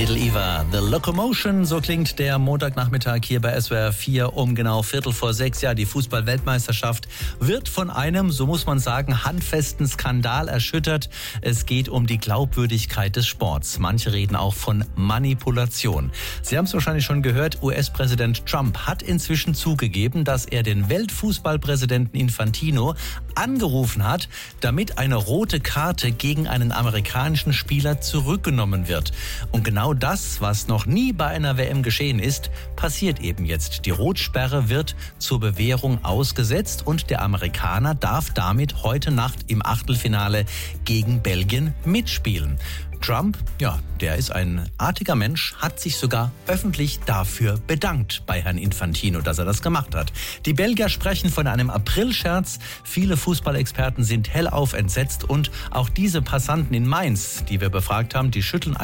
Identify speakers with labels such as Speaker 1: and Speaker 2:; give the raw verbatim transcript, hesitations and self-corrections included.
Speaker 1: Little Eva, The Locomotion, so klingt der Montagnachmittag hier bei S W R vier um genau Viertel vor sechs. Ja, die Fußball-Weltmeisterschaft wird von einem, so muss man sagen, handfesten Skandal erschüttert. Es geht um die Glaubwürdigkeit des Sports. Manche reden auch von Manipulation. Sie haben es wahrscheinlich schon gehört, U S-Präsident Trump hat inzwischen zugegeben, dass er den Weltfußballpräsidenten Infantino angerufen hat, damit eine rote Karte gegen einen amerikanischen Spieler zurückgenommen wird. Und genau das, was noch nie bei einer W M geschehen ist, passiert eben jetzt. Die Rotsperre wird zur Bewährung ausgesetzt und der Amerikaner darf damit heute Nacht im Achtelfinale gegen Belgien mitspielen. Trump, ja, der ist ein artiger Mensch, hat sich sogar öffentlich dafür bedankt bei Herrn Infantino, dass er das gemacht hat. Die Belgier sprechen von einem Aprilscherz. Viele Fußballexperten sind hellauf entsetzt und auch diese Passanten in Mainz, die wir befragt haben, die schütteln